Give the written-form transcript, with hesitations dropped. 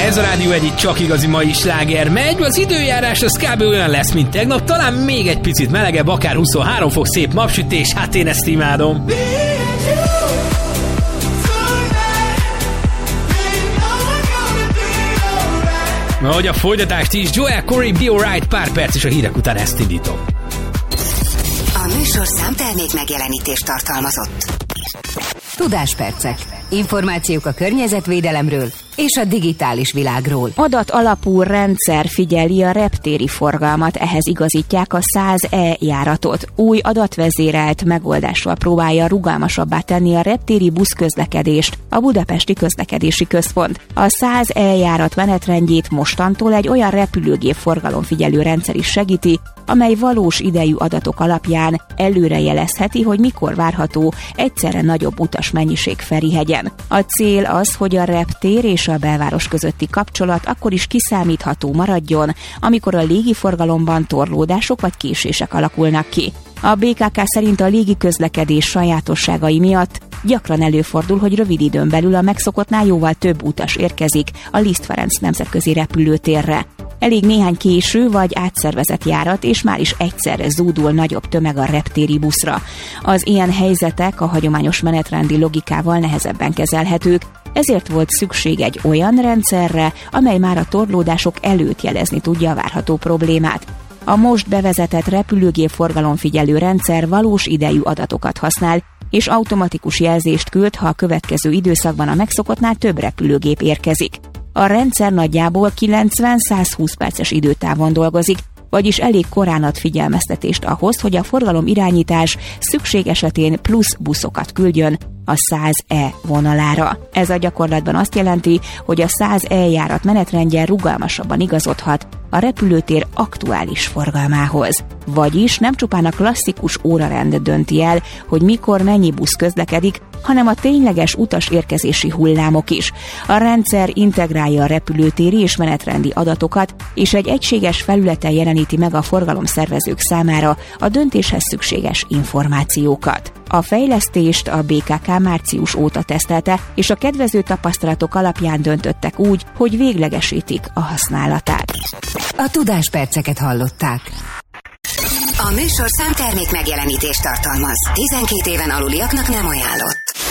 Ez a Rádió egyik csak igazi mai sláger megy, az időjárás az kb. Olyan lesz, mint tegnap, talán még egy picit melegebb, akár 23 fok, szép napsütés, hát én ezt imádom. Ahogy a folytatást is, Joel Corey, Be Alright, pár perc és a hírek után ezt indítom. A műsor számtermék megjelenítést tartalmazott. Tudáspercek. Információk a környezetvédelemről és a digitális világról. Adat alapú rendszer figyeli a reptéri forgalmat, ehhez igazítják a 100E járatot. Új adatvezérelt megoldással próbálja rugalmasabbá tenni a reptéri buszközlekedést a Budapesti Közlekedési Központ. A 100E járat menetrendjét mostantól egy olyan repülőgép forgalomfigyelő rendszer is segíti, amely valós idejű adatok alapján előrejelezheti, hogy mikor várható egyszerre nagyobb utasmennyiség Ferihegyen. A cél az, hogy a reptér és a belváros közötti kapcsolat akkor is kiszámítható maradjon, amikor a légiforgalomban torlódások vagy késések alakulnak ki. A BKK szerint a légiközlekedés sajátosságai miatt gyakran előfordul, hogy rövid időn belül a megszokottnál jóval több utas érkezik a Liszt Ferenc nemzetközi repülőtérre. Elég néhány késő vagy átszervezett járat, és már is egyszerre zúdul nagyobb tömeg a reptéri buszra. Az ilyen helyzetek a hagyományos menetrendi logikával nehezebben kezelhetők, ezért volt szükség egy olyan rendszerre, amely már a torlódások előtt jelezni tudja a várható problémát. A most bevezetett repülőgép forgalomfigyelő rendszer valós idejű adatokat használ, és automatikus jelzést küld, ha a következő időszakban a megszokottnál több repülőgép érkezik. A rendszer nagyjából 90-120 perces időtávon dolgozik, vagyis elég korán ad figyelmeztetést ahhoz, hogy a forgalom irányítás szükség esetén plusz buszokat küldjön a 100E vonalára. Ez a gyakorlatban azt jelenti, hogy a 100E járat menetrendje rugalmasabban igazodhat a repülőtér aktuális forgalmához. Vagyis nem csupán a klasszikus órarend dönti el, hogy mikor mennyi busz közlekedik, hanem a tényleges utas érkezési hullámok is. A rendszer integrálja a repülőtéri és menetrendi adatokat, és egy egységes felületen jeleníti meg a forgalomszervezők számára a döntéshez szükséges információkat. A fejlesztést a BKK március óta tesztelte, és a kedvező tapasztalatok alapján döntöttek úgy, hogy véglegesítik a használatát. A Tudásperceket hallották. A műsor számtermék megjelenítést tartalmaz. 12 éven aluliaknak nem ajánlott.